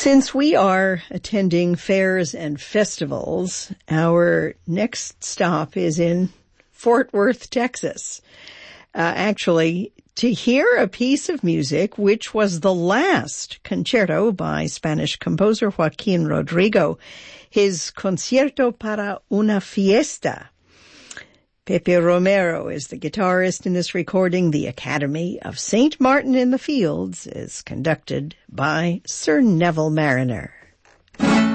Since we are attending fairs and festivals, our next stop is in Fort Worth, Texas. Actually, to hear a piece of music which was the last concerto by Spanish composer Joaquin Rodrigo, his Concierto para una Fiesta. Pepe Romero is the guitarist in this recording. The Academy of St. Martin in the Fields is conducted by Sir Neville Mariner.